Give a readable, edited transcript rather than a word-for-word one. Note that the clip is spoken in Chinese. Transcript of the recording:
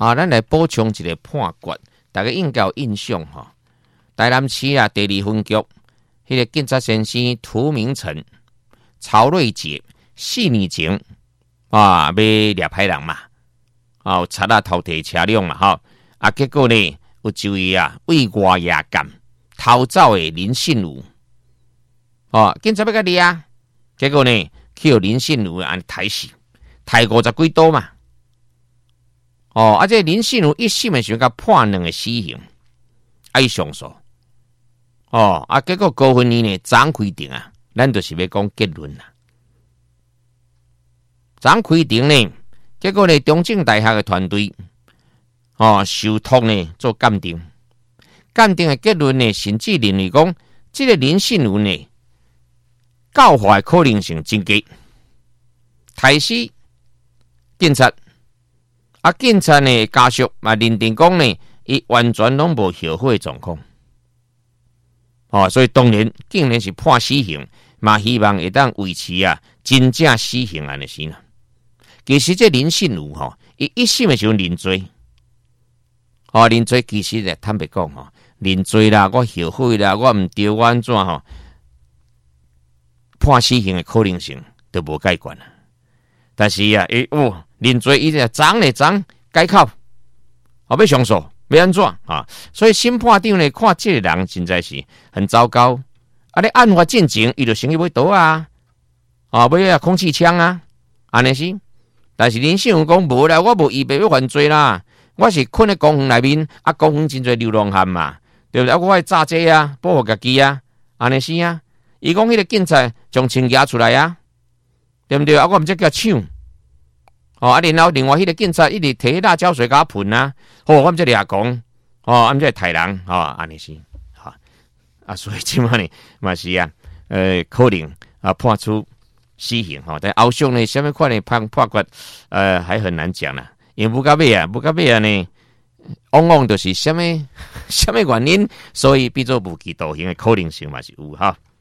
咱来补充一个判决，大家应该有印象哈。台南市啊，第2分局，迄个警察先生涂明成、曹瑞杰4年前要掠歹人嘛，有贼啊偷摕车辆嘛，结果呢，有一位为外野干逃走的林信如，警察要甲抓，结果呢，去林信如抬死，抬50几刀嘛。这林信如一审的时候，甲判2个死刑，伊上诉。结果高分呢，昨开庭啊，咱就是要讲结论啦。昨开庭呢，结果呢，中正大学的团队，受托呢做鉴定，鉴定的结论呢，甚至认为讲，这个林信如呢，教化的可能性真低，杀死警察。警察呢家属认定讲呢，伊完全拢无后悔的状况。所以当然竟然是判死刑，嘛希望会当维持真正死刑安尼先啦。其实这林信如伊一审的时候认罪，认罪其实咧坦白讲认罪啦，我后悔啦，我唔对，我安怎判死刑的可能性都无改观啦。但是认罪伊就涨改口，要上诉，要安怎所以审判长呢看这个人真在是很糟糕。你案发进前，伊就先去买刀买空气枪安尼是。但是林信如讲无啦，我无预备要犯罪啦，我是困在公园内面，公园真侪流浪汉嘛，对不对？我爱炸这保护家己安尼是伊讲迄个警察将枪拿出来对不对？我唔知叫抢。然后另外迄个警察一直摕辣椒水甲我喷我唔知掠讲，唔知杀人，安尼是，所以即马呢嘛是可能判处死刑但后续呢什么款的判决还很难讲啦，因为不到尾呢，往往就是什么原因，所以变做无期徒刑的可能性嘛是有